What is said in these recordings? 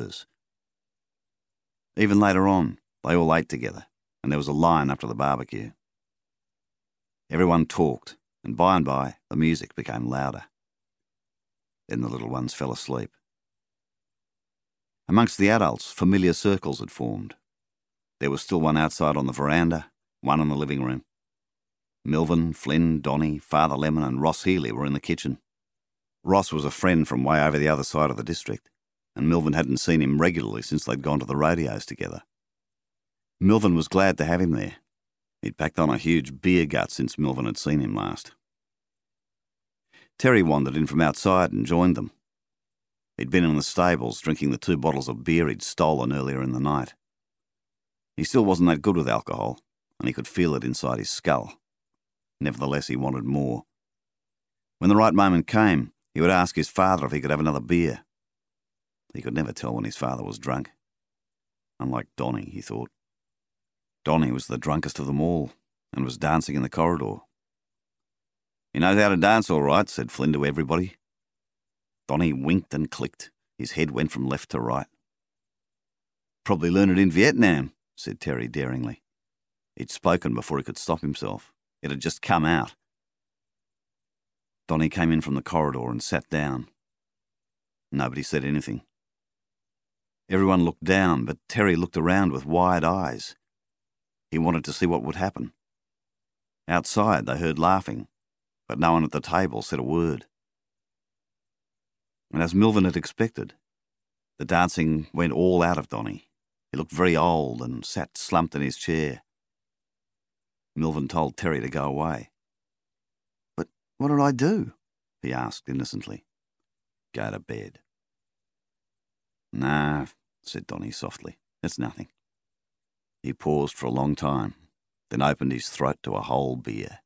hers. Even later on, they all ate together, and there was a line up to the barbecue. Everyone talked, and by, the music became louder. Then the little ones fell asleep. Amongst the adults, familiar circles had formed. There was still one outside on the veranda, one in the living room. Melvin, Flynn, Donnie, Father Lemon and Ross Healy were in the kitchen. Ross was a friend from way over the other side of the district, and Melvin hadn't seen him regularly since they'd gone to the rodeos together. Melvin was glad to have him there. He'd packed on a huge beer gut since Melvin had seen him last. Terry wandered in from outside and joined them. He'd been in the stables drinking the 2 bottles of beer he'd stolen earlier in the night. He still wasn't that good with alcohol, and he could feel it inside his skull. Nevertheless, he wanted more. When the right moment came, he would ask his father if he could have another beer. He could never tell when his father was drunk. Unlike Donnie, he thought. Donnie was the drunkest of them all, and was dancing in the corridor. "He knows how to dance all right," said Flynn to everybody. Donnie winked and clicked. His head went from left to right. "Probably learned it in Vietnam," said Terry daringly. He'd spoken before he could stop himself. It had just come out. Donnie came in from the corridor and sat down. Nobody said anything. Everyone looked down, but Terry looked around with wide eyes. He wanted to see what would happen. Outside, they heard laughing, but no one at the table said a word. And as Melvin had expected, the dancing went all out of Donnie. He looked very old and sat slumped in his chair. Melvin told Terry to go away. "But what did I do?" he asked innocently. "Go to bed." "Nah," said Donnie softly. "It's nothing." He paused for a long time, then opened his throat to a whole beer.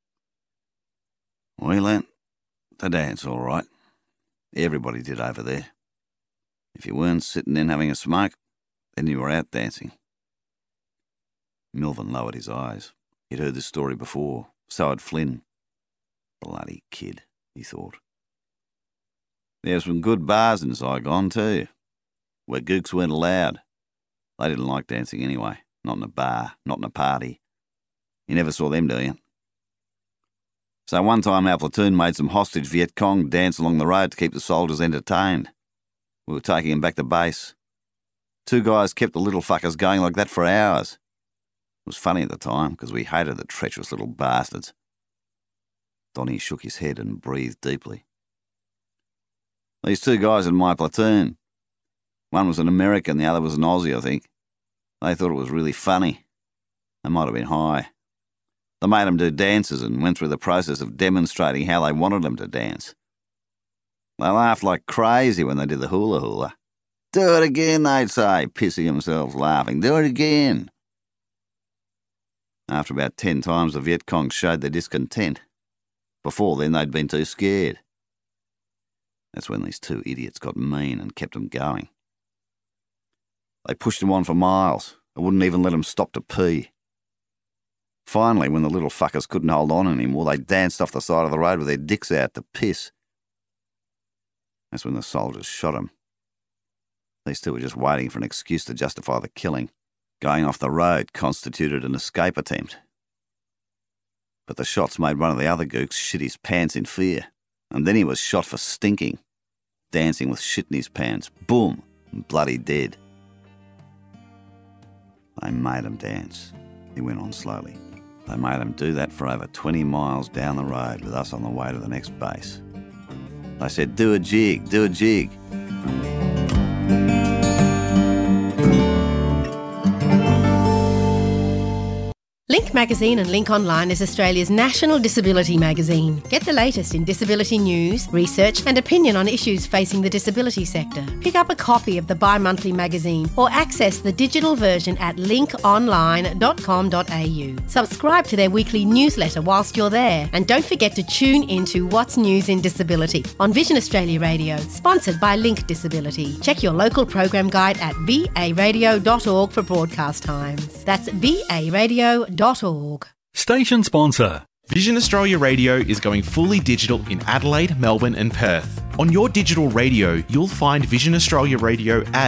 "We learnt to dance all right. Everybody did over there. If you weren't sitting in having a smoke, then you were out dancing." Melvin lowered his eyes. He'd heard this story before. So had Flynn. Bloody kid, he thought. There were some good bars in Saigon too, where gooks weren't allowed. They didn't like dancing anyway. Not in a bar, not in a party. You never saw them doing it. So one time our platoon made some hostage Viet Cong dance along the road to keep the soldiers entertained. We were taking them back to base. 2 guys kept the little fuckers going like that for hours. It was funny at the time, because we hated the treacherous little bastards. Donnie shook his head and breathed deeply. These 2 guys in my platoon. One was an American, the other was an Aussie, I think. They thought it was really funny. They might have been high. They made them do dances and went through the process of demonstrating how they wanted them to dance. They laughed like crazy when they did the hula hula. "Do it again," they'd say, pissing themselves laughing. "Do it again." After about 10 times, the Viet Cong showed their discontent. Before then, they'd been too scared. That's when these 2 idiots got mean and kept them going. They pushed them on for miles and wouldn't even let them stop to pee. Finally, when the little fuckers couldn't hold on anymore, they danced off the side of the road with their dicks out to piss. That's when the soldiers shot them. These 2 were just waiting for an excuse to justify the killing. Going off the road constituted an escape attempt. But the shots made one of the other gooks shit his pants in fear, and then he was shot for stinking, dancing with shit in his pants. Boom! And bloody dead. They made him dance, he went on slowly. They made him do that for over 20 miles down the road with us on the way to the next base. They said, "Do a jig, do a jig." Link Magazine and Link Online is Australia's national disability magazine. Get the latest in disability news, research and opinion on issues facing the disability sector. Pick up a copy of the bi-monthly magazine or access the digital version at linkonline.com.au. Subscribe to their weekly newsletter whilst you're there, and don't forget to tune into What's News in Disability on Vision Australia Radio, sponsored by Link Disability. Check your local program guide at varadio.org for broadcast times. That's varadio.org. Station sponsor. Vision Australia Radio is going fully digital in Adelaide, Melbourne and Perth. On your digital radio, you'll find Vision Australia Radio ads